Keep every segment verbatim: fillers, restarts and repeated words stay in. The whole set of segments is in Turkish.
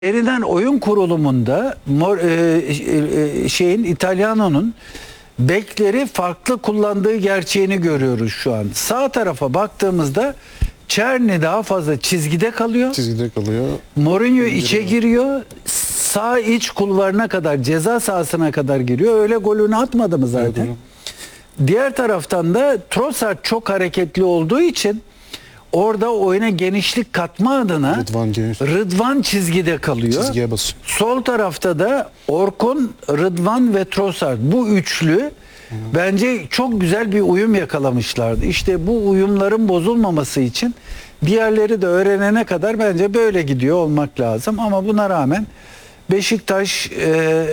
Yeniden oyun kurulumunda Mor, e, e, şeyin İtalyano'nun bekleri farklı kullandığı gerçeğini görüyoruz şu an. Sağ tarafa baktığımızda Çerni daha fazla çizgide kalıyor. Çizgide kalıyor. Mourinho içe giriyor. Sağ iç kulvarına kadar, ceza sahasına kadar giriyor. Öyle golünü atmadı mı zaten? Evet, diğer taraftan da Trossard çok hareketli olduğu için orada oyuna genişlik katma adına Rıdvan, Rıdvan çizgide kalıyor. Çizgiye basıyor. Sol tarafta da Orkun, Rıdvan ve Trossard. Bu üçlü Hı. bence çok güzel bir uyum yakalamışlardı. İşte bu uyumların bozulmaması için diğerleri de öğrenene kadar bence böyle gidiyor olmak lazım. Ama buna rağmen Beşiktaş e,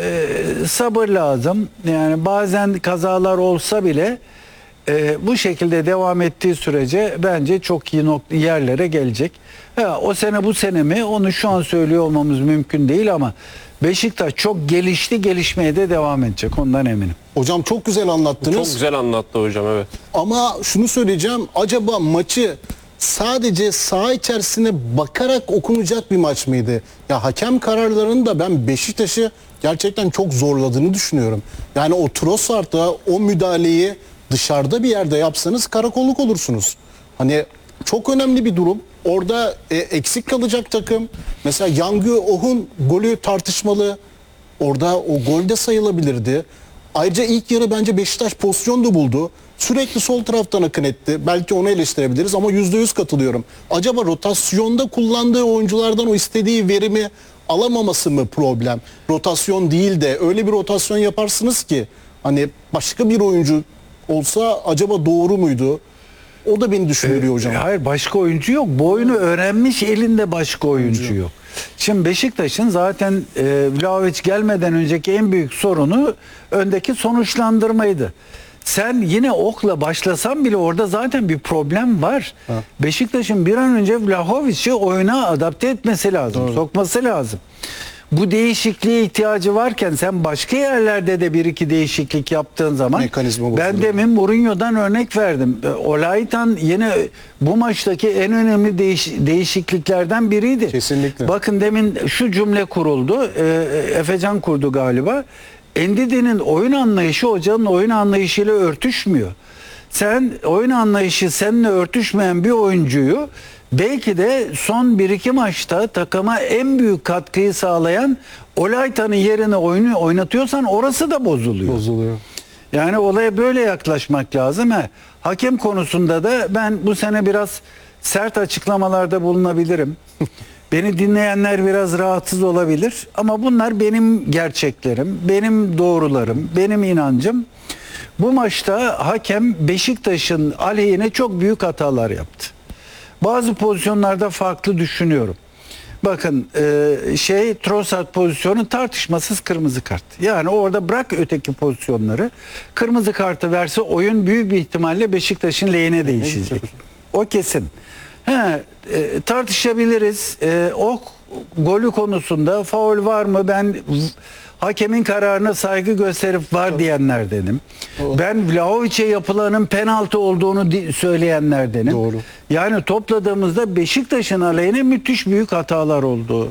sabır lazım. Yani bazen kazalar olsa bile Ee, bu şekilde devam ettiği sürece bence çok iyi nokta, yerlere gelecek. Ha, o sene bu sene mi onu şu an söylüyor olmamız mümkün değil ama Beşiktaş çok gelişti, gelişmeye de devam edecek, ondan eminim. Hocam çok güzel anlattınız. Çok güzel anlattı hocam, evet. Ama şunu söyleyeceğim, acaba maçı sadece saha içerisine bakarak okunacak bir maç mıydı? Ya hakem kararlarını da ben Beşiktaş'ı gerçekten çok zorladığını düşünüyorum. Yani o Trossard'da o müdahaleyi dışarıda bir yerde yapsanız karakolluk olursunuz. Hani çok önemli bir durum. Orada e, eksik kalacak takım. Mesela Yangı Oh'un golü tartışmalı. Orada o gol de sayılabilirdi. Ayrıca ilk yarı bence Beşiktaş pozisyon da buldu. Sürekli sol taraftan akın etti. Belki onu eleştirebiliriz ama yüzde yüz katılıyorum. Acaba rotasyonda kullandığı oyunculardan o istediği verimi alamaması mı problem? Rotasyon değil de öyle bir rotasyon yaparsınız ki hani başka bir oyuncu olsa acaba doğru muydu? O da beni düşündürüyor hocam. E, hayır, başka oyuncu yok. Bu oyunu öğrenmiş, elinde başka oyuncu, oyuncu yok. Şimdi Beşiktaş'ın zaten e, Vlahovic gelmeden önceki en büyük sorunu öndeki sonuçlandırmaydı. Sen yine okla başlasan bile orada zaten bir problem var. Beşiktaş'ın bir an önce Vlahovic'i oyuna adapte etmesi lazım, Doğru. sokması lazım. Bu değişikliğe ihtiyacı varken sen başka yerlerde de bir iki değişiklik yaptığın zaman ben demin Mourinho'dan örnek verdim. Olaytan yine bu maçtaki en önemli değiş, değişikliklerden biriydi. Kesinlikle. Bakın demin şu cümle kuruldu. E, Efecan kurdu galiba. Endidi'nin oyun anlayışı hocanın oyun anlayışıyla örtüşmüyor. Sen oyun anlayışı seninle örtüşmeyen bir oyuncuyu belki de son bir iki maçta takıma en büyük katkıyı sağlayan Olaytan'ın yerine oyunu oynatıyorsan orası da bozuluyor. Bozuluyor. Yani olaya böyle yaklaşmak lazım. He. Hakem konusunda da ben bu sene biraz sert açıklamalarda bulunabilirim. Beni dinleyenler biraz rahatsız olabilir ama bunlar benim gerçeklerim, benim doğrularım, benim inancım. Bu maçta hakem Beşiktaş'ın aleyhine çok büyük hatalar yaptı. Bazı pozisyonlarda farklı düşünüyorum. Bakın e, şey Trossard pozisyonu tartışmasız kırmızı kart. Yani orada bırak öteki pozisyonları. Kırmızı kartı verse oyun büyük bir ihtimalle Beşiktaş'ın lehine değişecek. O kesin. He, e, tartışabiliriz. E, o golü konusunda faul var mı? Ben hakemin kararına saygı gösterip var diyenlerdenim. Doğru. Ben Vlahovic'e yapılanın penaltı olduğunu söyleyenlerdenim. Doğru. Yani topladığımızda Beşiktaş'ın aleyhine müthiş büyük hatalar oldu.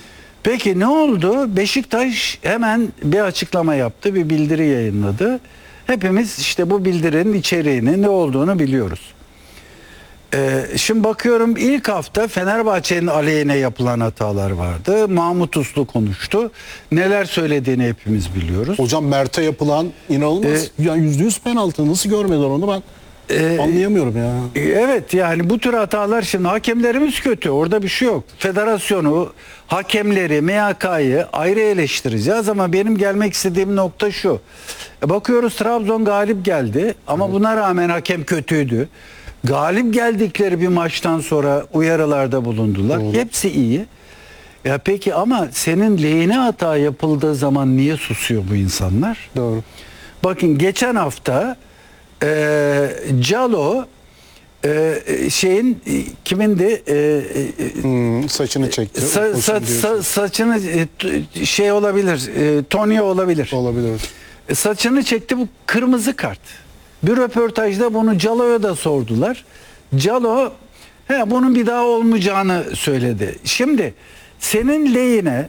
Peki ne oldu? Beşiktaş hemen bir açıklama yaptı, bir bildiri yayınladı. Hepimiz işte bu bildirinin içeriğini, ne olduğunu biliyoruz. Ee, şimdi bakıyorum ilk hafta Fenerbahçe'nin aleyhine yapılan hatalar vardı. Mahmut Uslu konuştu. Neler söylediğini hepimiz biliyoruz. Hocam Mert'e yapılan inanılmaz. Ee, yani yüzde yüz penaltı. Nasıl görmediler onu ben e, anlayamıyorum ya. E, evet yani bu tür hatalar, şimdi hakemlerimiz kötü. Orada bir şey yok. Federasyonu, hakemleri, M H K'yı ayrı eleştireceğiz ama benim gelmek istediğim nokta şu. E, bakıyoruz Trabzon galip geldi ama evet. buna rağmen hakem kötüydü. Galip geldikleri bir maçtan sonra uyarılarda bulundular. Doğru. Hepsi iyi. Ya peki ama senin lehine hata yapıldığı zaman niye susuyor bu insanlar? Doğru. Bakın geçen hafta e, Calo e, şeyin kimindi? E, hmm, saçını çekti. Sa, sa, sa, saçını e, şey olabilir. E, Tonya olabilir. Olabilir. E, saçını çekti, bu kırmızı kart. Bir röportajda bunu Calo'ya da sordular. Calo he, bunun bir daha olmayacağını söyledi. Şimdi senin lehine